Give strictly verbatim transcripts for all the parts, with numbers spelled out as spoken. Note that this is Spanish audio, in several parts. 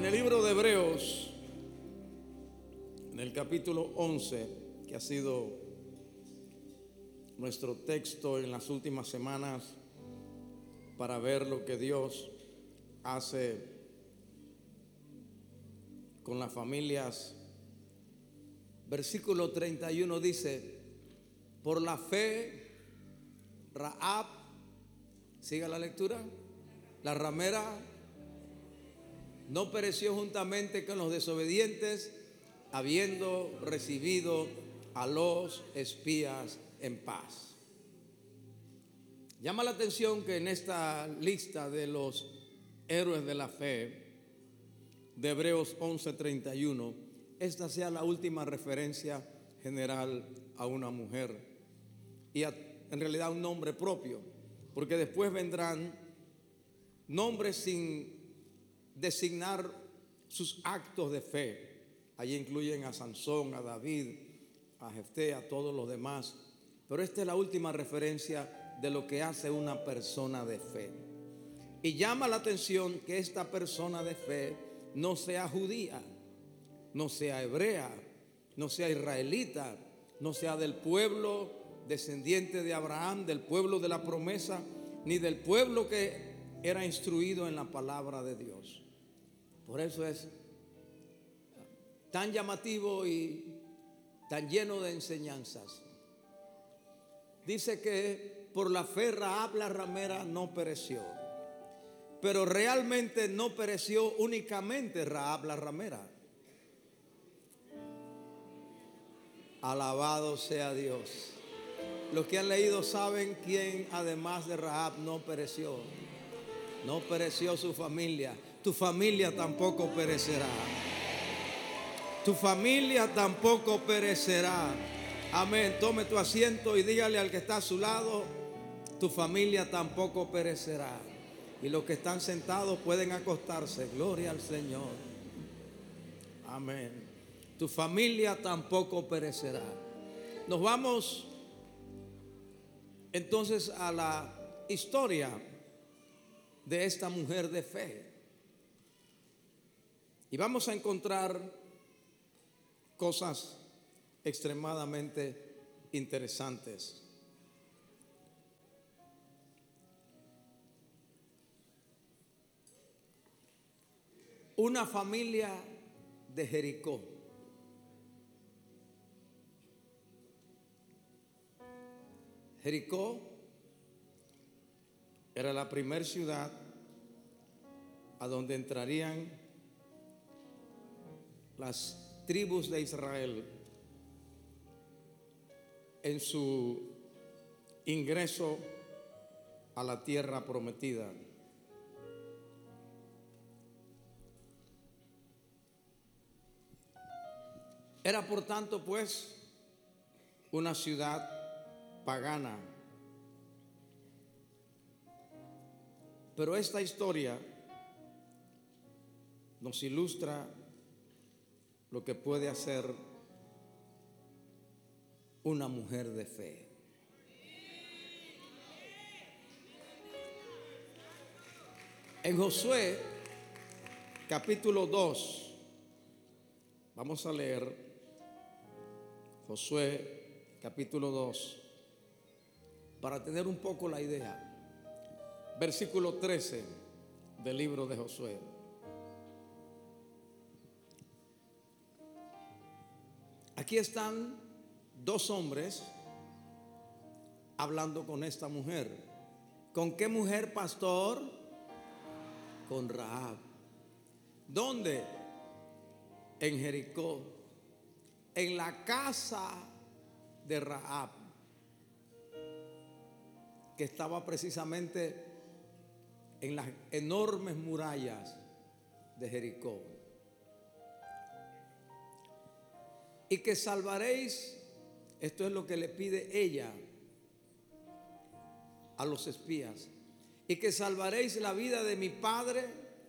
En el libro de Hebreos, en el capítulo once, que ha sido nuestro texto en las últimas semanas para ver lo que Dios hace con las familias. Versículo treinta y uno dice: por la fe, Rahab, siga la lectura, la ramera, no pereció juntamente con los desobedientes, habiendo recibido a los espías en paz. Llama la atención que en esta lista de los héroes de la fe de Hebreos once treinta y uno, esta sea la última referencia general a una mujer y a, en realidad, un nombre propio, porque después vendrán nombres sin designar sus actos de fe. Allí incluyen a Sansón, a David, a Jefté, a todos los demás, pero esta es la última referencia de lo que hace una persona de fe. Y llama la atención que esta persona de fe no sea judía, no sea hebrea, no sea israelita, no sea del pueblo descendiente de Abraham, del pueblo de la promesa, ni del pueblo que era instruido en la palabra de Dios. Por eso es tan llamativo y tan lleno de enseñanzas. Dice que por la fe Rahab la ramera no pereció, pero realmente no pereció únicamente Rahab la ramera. Alabado sea Dios. Los que han leído saben quién, además de Rahab, no pereció. No pereció su familia. Tu familia tampoco perecerá. Tu familia tampoco perecerá. Amén. Tome tu asiento y dígale al que está a su lado: tu familia tampoco perecerá. Y los que están sentados pueden acostarse. Gloria al Señor. Amén. Tu familia tampoco perecerá. Nos vamos entonces a la historia de esta mujer de fe. Y vamos a encontrar cosas extremadamente interesantes. Una familia de Jericó. Jericó era la primera ciudad a donde entrarían las tribus de Israel en su ingreso a la tierra prometida. Era por tanto pues una ciudad pagana. Pero esta historia nos ilustra lo que puede hacer una mujer de fe. En Josué capítulo dos, vamos a leer Josué capítulo dos para tener un poco la idea. Versículo trece del libro de Josué. Aquí están dos hombres hablando con esta mujer. ¿Con qué mujer, pastor? Con Rahab. ¿Dónde? En Jericó, en la casa de Rahab, que estaba precisamente en las enormes murallas de Jericó. Y que salvaréis, esto es lo que le pide ella a los espías, y que salvaréis la vida de mi padre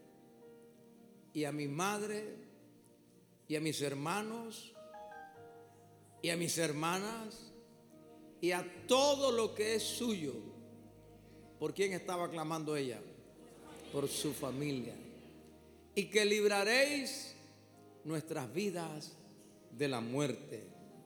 y a mi madre y a mis hermanos y a mis hermanas y a todo lo que es suyo. ¿Por quién estaba clamando ella? Por su familia. y que libraréis nuestras vidas de la muerte.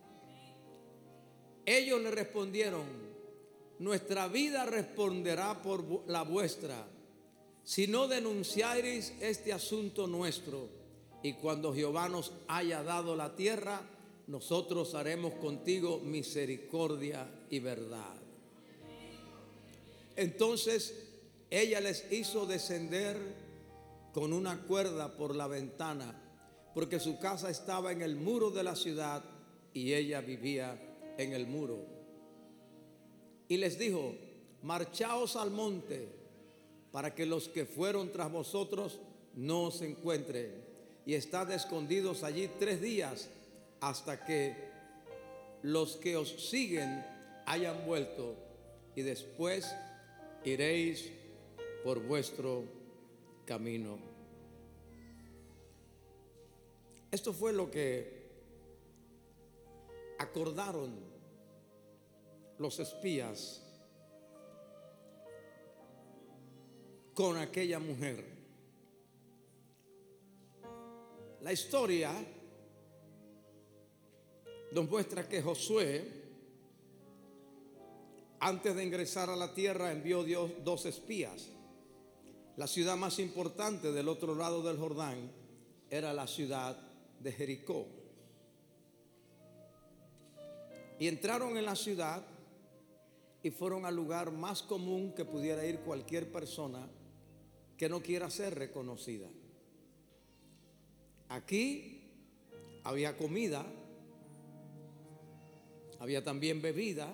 Ellos le respondieron: nuestra vida responderá por la vuestra, si no denunciareis este asunto nuestro, y cuando Jehová nos haya dado la tierra, nosotros haremos contigo misericordia y verdad. Entonces ella les hizo descender con una cuerda por la ventana, porque su casa estaba en el muro de la ciudad y ella vivía en el muro. Y les dijo: marchaos al monte, para que los que fueron tras vosotros no os encuentren, y estad escondidos allí tres días, hasta que los que os siguen hayan vuelto, y después iréis por vuestro camino. Esto fue lo que acordaron los espías con aquella mujer. La historia nos muestra que Josué, antes de ingresar a la tierra, envió Dios dos espías. La ciudad más importante del otro lado del Jordán era la ciudad de Jericó. Y entraron en la ciudad y fueron al lugar más común que pudiera ir cualquier persona que no quiera ser reconocida. Aquí había comida, había también bebida,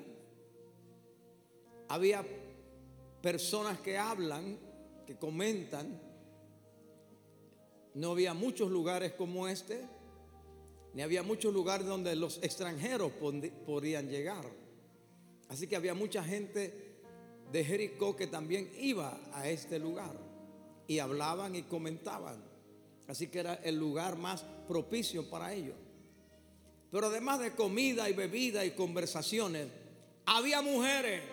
había personas que hablan, que comentan. No había muchos lugares como este, ni había muchos lugares donde los extranjeros podían llegar. Así que había mucha gente de Jericó que también iba a este lugar y hablaban y comentaban. Así que era el lugar más propicio para ellos. Pero además de comida y bebida y conversaciones, había mujeres.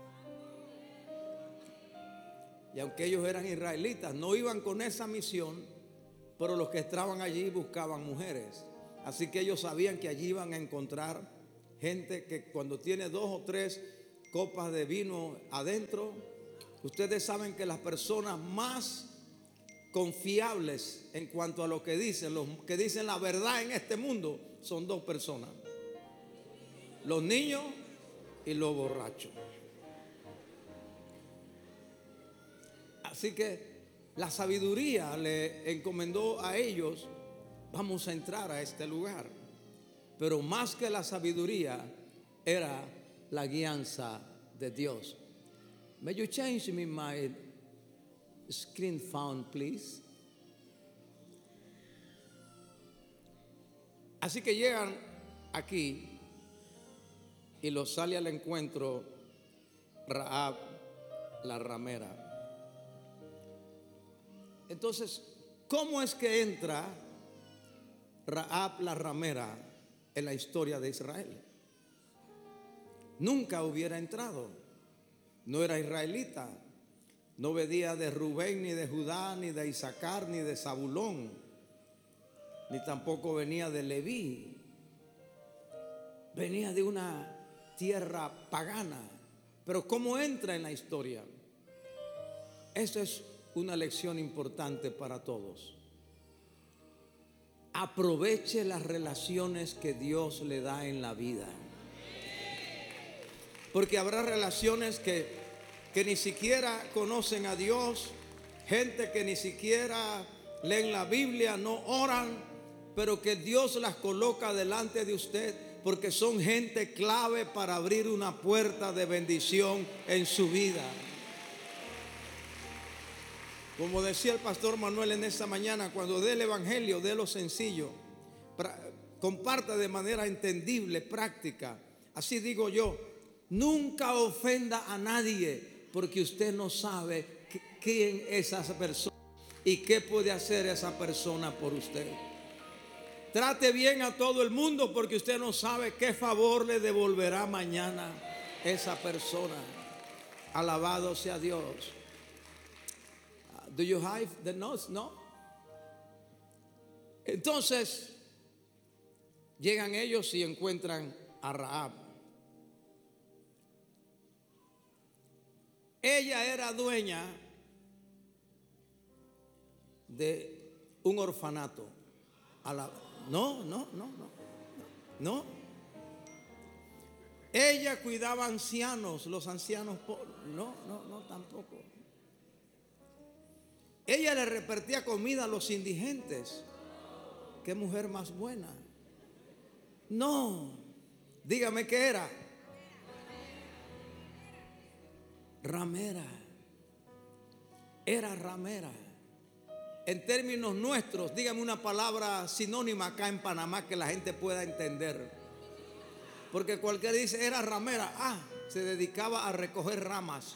Y aunque ellos eran israelitas, no iban con esa misión, pero los que estaban allí buscaban mujeres. Así que ellos sabían que allí iban a encontrar gente que cuando tiene dos o tres copas de vino adentro, ustedes saben que las personas más confiables en cuanto a lo que dicen, los que dicen la verdad en este mundo, son dos personas: los niños y los borrachos. Así que la sabiduría le encomendó a ellos: vamos a entrar a este lugar. Pero más que la sabiduría era la guianza de Dios. May you change me my screen font, please? Así que llegan aquí y los sale al encuentro Rahab, la ramera. Entonces, ¿cómo es que entra Rahab, la ramera, en la historia de Israel? Nunca hubiera entrado. No era israelita. No venía de Rubén, ni de Judá, ni de Isaacar, ni de Zabulón, ni tampoco venía de Leví. Venía de una tierra pagana. Pero ¿cómo entra en la historia? Eso es una lección importante para todos. Aproveche las relaciones que Dios le da en la vida. Porque habrá relaciones que, que ni siquiera conocen a Dios, gente que ni siquiera leen la Biblia, no oran, pero que Dios las coloca delante de usted porque son gente clave para abrir una puerta de bendición en su vida. Como decía el pastor Manuel en esta mañana, cuando dé el evangelio, dé lo sencillo, comparta de manera entendible, práctica. Así digo yo, nunca ofenda a nadie, porque usted no sabe quién es esa persona y qué puede hacer esa persona por usted. Trate bien a todo el mundo, porque usted no sabe qué favor le devolverá mañana esa persona. Alabado sea Dios. Do you have the notes? No. Entonces llegan ellos y encuentran a Rahab. Ella era dueña de un orfanato. A la, no, no, no, no, no. Ella cuidaba ancianos, los ancianos, no, no, no, tampoco. Ella le repartía comida a los indigentes. Qué mujer más buena. No, dígame qué era. Ramera. Era ramera. En términos nuestros, dígame una palabra sinónima acá en Panamá que la gente pueda entender. Porque cualquiera dice, era ramera. Ah, se dedicaba a recoger ramas.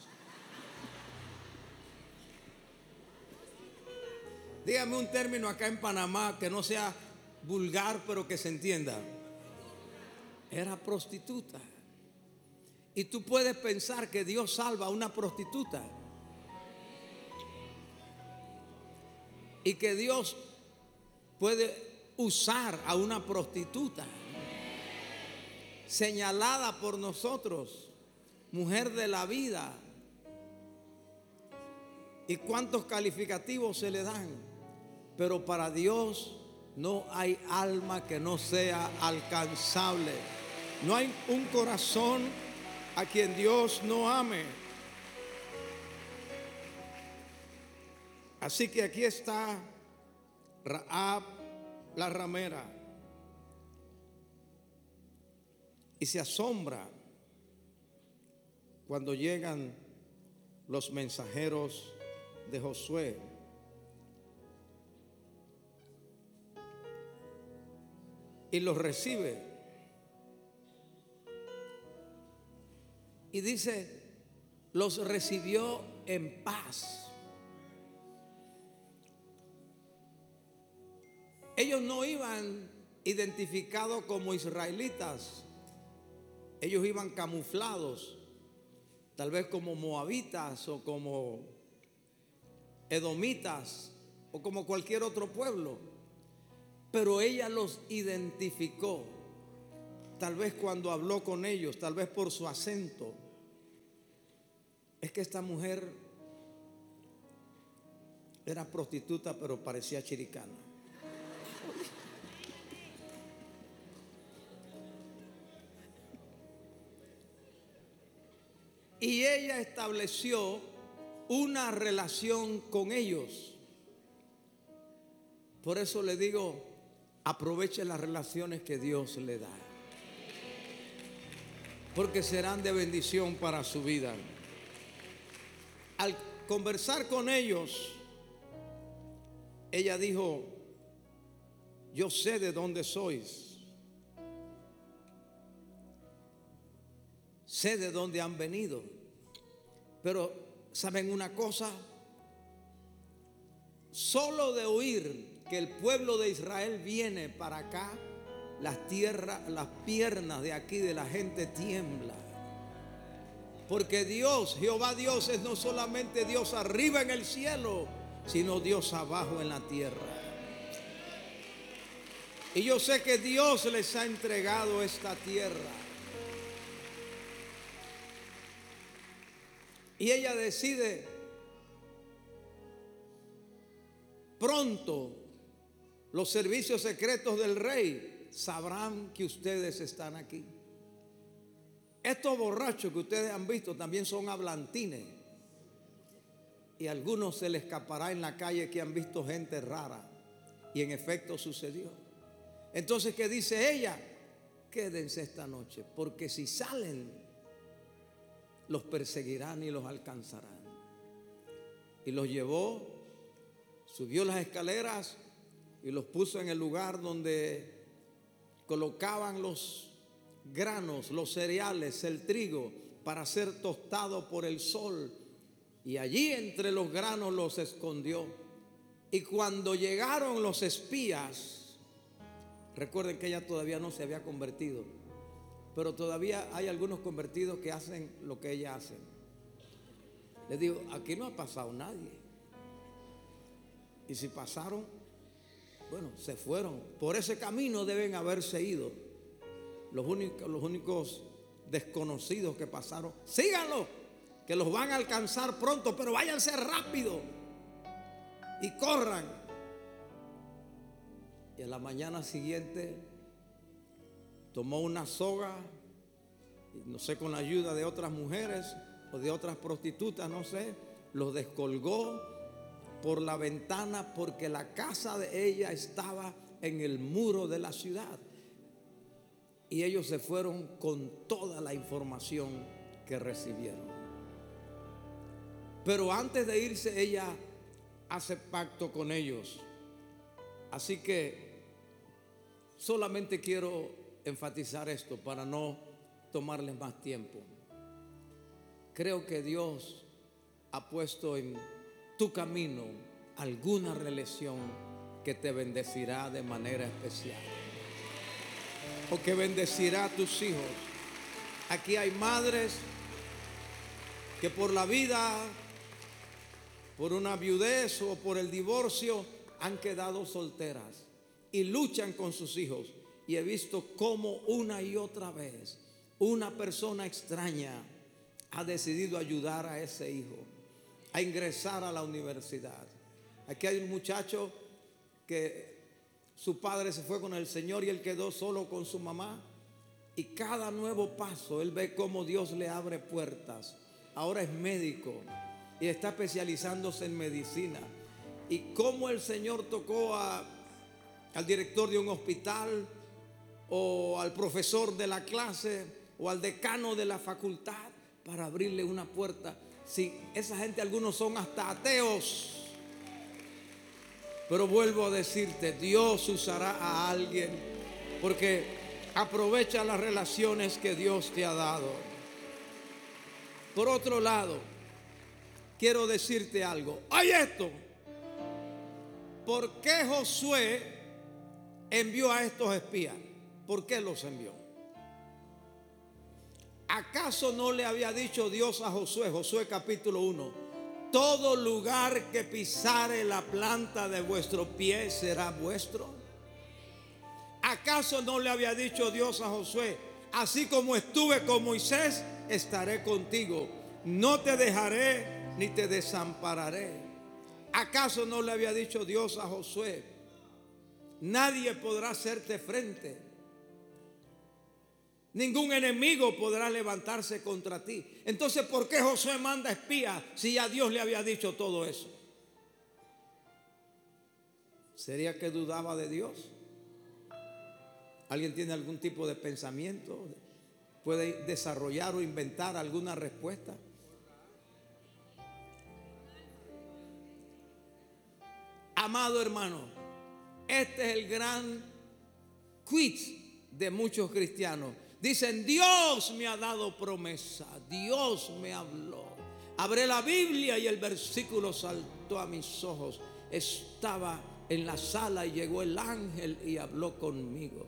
Dígame un término acá en Panamá que no sea vulgar, pero que se entienda. Era prostituta. Y tú puedes pensar que Dios salva a una prostituta. Y que Dios puede usar a una prostituta. Señalada por nosotros, mujer de la vida. ¿Y cuántos calificativos se le dan? Pero para Dios no hay alma que no sea alcanzable. No hay un corazón a quien Dios no ame. Así que aquí está Rahab, la ramera. Y se asombra cuando llegan los mensajeros de Josué. Y los recibe. Y dice, los recibió en paz. Ellos no iban identificados como israelitas. Ellos iban camuflados, tal vez como moabitas o como edomitas o como cualquier otro pueblo. Pero ella los identificó, tal vez cuando habló con ellos, tal vez por su acento. Es que esta mujer era prostituta, pero parecía chiricana. Y ella estableció una relación con ellos. Por eso le digo, aproveche las relaciones que Dios le da, porque serán de bendición para su vida. Al conversar con ellos, ella dijo, yo sé de dónde sois, sé de dónde han venido, pero ¿saben una cosa? Solo de oír que el pueblo de Israel viene para acá, las tierras, las piernas de aquí de la gente tiembla. Porque Dios, Jehová Dios, es no solamente Dios arriba en el cielo, sino Dios abajo en la tierra. Y yo sé que Dios les ha entregado esta tierra. Y ella decide pronto. Los servicios secretos del rey sabrán que ustedes están aquí. Estos borrachos que ustedes han visto también son hablantines. Y a algunos se les escapará en la calle que han visto gente rara. Y en efecto sucedió. Entonces, ¿qué dice ella? Quédense esta noche, porque si salen, los perseguirán y los alcanzarán. Y los llevó, subió las escaleras y los puso en el lugar donde colocaban los granos, los cereales, el trigo, para ser tostado por el sol. Y allí entre los granos los escondió. Y cuando llegaron los espías, recuerden que ella todavía no se había convertido, pero todavía hay algunos convertidos que hacen lo que ella hace. Les digo, aquí no ha pasado nadie. Y si pasaron, bueno, se fueron. Por ese camino deben haberse ido. Los únicos, los únicos desconocidos que pasaron, síganlo, que los van a alcanzar pronto, pero váyanse rápido y corran. Y a la mañana siguiente tomó una soga, no sé, con la ayuda de otras mujeres o de otras prostitutas, no sé, los descolgó por la ventana, porque la casa de ella estaba en el muro de la ciudad. Y ellos se fueron con toda la información que recibieron. Pero antes de irse, ella hace pacto con ellos. Así que solamente quiero enfatizar esto para no tomarles más tiempo. Creo que Dios ha puesto en tu camino alguna relación que te bendecirá de manera especial, o que bendecirá a tus hijos. Aquí hay madres que por la vida, por una viudez o por el divorcio, han quedado solteras y luchan con sus hijos. Y he visto cómo una y otra vez una persona extraña ha decidido ayudar a ese hijo a ingresar a la universidad. Aquí hay un muchacho que su padre se fue con el Señor y él quedó solo con su mamá. Y cada nuevo paso él ve cómo Dios le abre puertas. Ahora es médico y está especializándose en medicina. Y cómo el Señor tocó a, al director de un hospital, o al profesor de la clase, o al decano de la facultad, para abrirle una puerta. Sí, esa gente, algunos son hasta ateos. Pero vuelvo a decirte, Dios usará a alguien, porque aprovecha las relaciones que Dios te ha dado. Por otro lado, quiero decirte algo. Oye esto. ¿Por qué Josué envió a estos espías? ¿Por qué los envió? ¿Acaso no le había dicho Dios a Josué, Josué capítulo uno, todo lugar que pisare la planta de vuestro pie será vuestro? ¿Acaso no le había dicho Dios a Josué, así como estuve con Moisés, estaré contigo, no te dejaré ni te desampararé? ¿Acaso no le había dicho Dios a Josué, nadie podrá hacerte frente? Ningún enemigo podrá levantarse contra ti. Entonces, ¿por qué Josué manda espías si ya Dios le había dicho todo eso? ¿Sería que dudaba de Dios? ¿Alguien tiene algún tipo de pensamiento? ¿Puede desarrollar o inventar alguna respuesta? Amado hermano, este es el gran quiz de muchos cristianos. Dicen, Dios me ha dado promesa, Dios me habló. Abré la Biblia y el versículo saltó a mis ojos. Estaba en la sala y llegó el ángel y habló conmigo.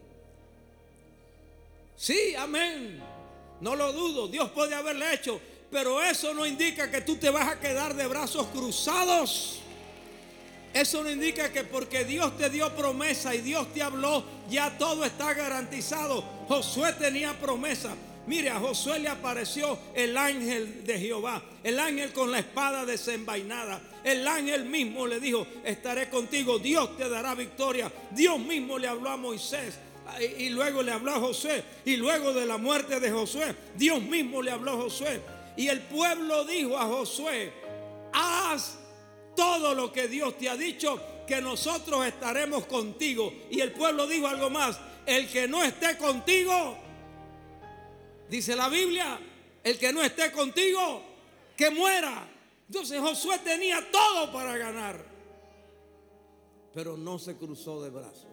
Sí, amén. No lo dudo, Dios puede haberle hecho, pero eso no indica que tú te vas a quedar de brazos cruzados. Eso no indica que porque Dios te dio promesa y Dios te habló, ya todo está garantizado. Josué tenía promesa. Mire, a Josué le apareció el ángel de Jehová, el ángel con la espada desenvainada. El ángel mismo le dijo, estaré contigo, Dios te dará victoria. Dios mismo le habló a Moisés y luego le habló a Josué. Y luego de la muerte de Josué, Dios mismo le habló a Josué. Y el pueblo dijo a Josué, haz todo lo que Dios te ha dicho, que nosotros estaremos contigo. Y el pueblo dijo algo más, el que no esté contigo, dice la Biblia, el que no esté contigo, que muera. Entonces Josué tenía todo para ganar, pero no se cruzó de brazos.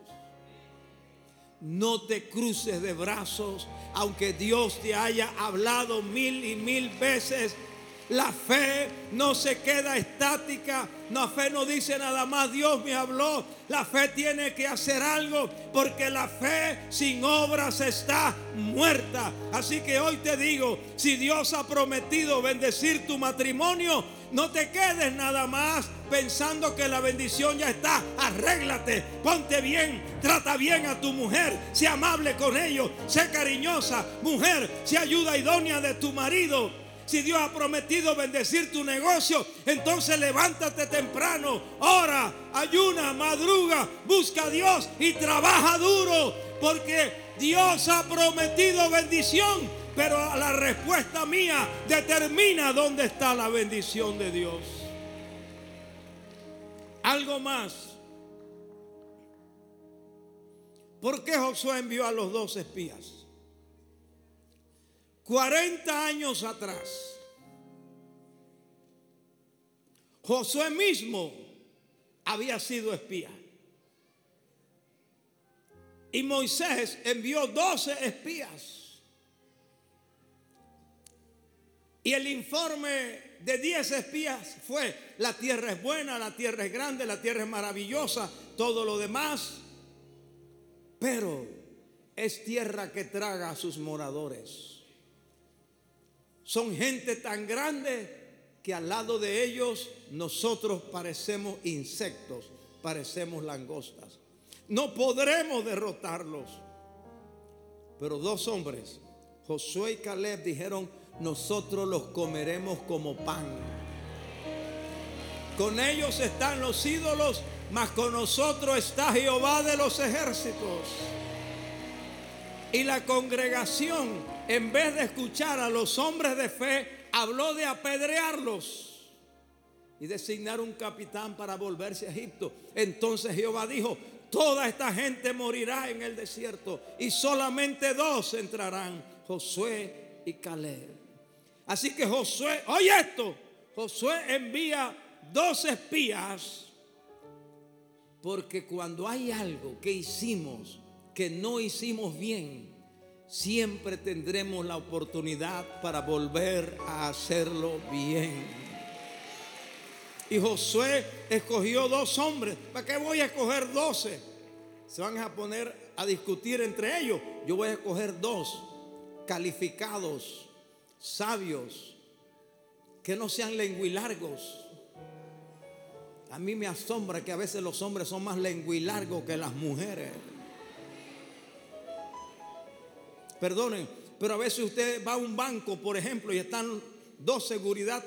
No te cruces de brazos, aunque Dios te haya hablado mil y mil veces. La fe no se queda estática. La fe no dice nada más, Dios me habló. La fe tiene que hacer algo, porque la fe sin obras está muerta. Así que hoy te digo, si Dios ha prometido bendecir tu matrimonio, No te quedes nada más pensando que la bendición ya está. Arréglate, ponte bien, trata bien a tu mujer, sé amable con ellos, sé cariñosa. Mujer, sé ayuda idónea de tu marido. Si Dios ha prometido bendecir tu negocio, entonces levántate temprano, ora, ayuna, madruga, busca a Dios y trabaja duro, porque Dios ha prometido bendición, pero la respuesta mía determina dónde está la bendición de Dios. Algo más. ¿Por qué Josué envió a los dos espías? cuarenta años atrás, Josué mismo había sido espía. Y Moisés envió doce espías. Y el informe de diez espías fue: la tierra es buena, la tierra es grande, la tierra es maravillosa, todo lo demás. Pero es tierra que traga a sus moradores. Son gente tan grande que al lado de ellos nosotros parecemos insectos, parecemos langostas. No podremos derrotarlos. Pero dos hombres, Josué y Caleb, dijeron: nosotros los comeremos como pan. Con ellos están los ídolos, mas con nosotros está Jehová de los ejércitos. Y la congregación, en vez de escuchar a los hombres de fe, habló de apedrearlos y designar un capitán para volverse a Egipto. Entonces Jehová dijo: toda esta gente morirá en el desierto y solamente dos entrarán, Josué y Caleb. Así que Josué, oye esto, Josué envía dos espías, porque cuando hay algo que hicimos que no hicimos bien, siempre tendremos la oportunidad para volver a hacerlo bien. Y Josué escogió dos hombres. ¿Para qué voy a escoger doce? Se van a poner a discutir entre ellos. Yo voy a escoger dos calificados, sabios, que no sean lenguilargos. A mí me asombra que a veces los hombres son más lenguilargos que las mujeres. Perdonen, pero a veces usted va a un banco, por ejemplo, y están dos seguridad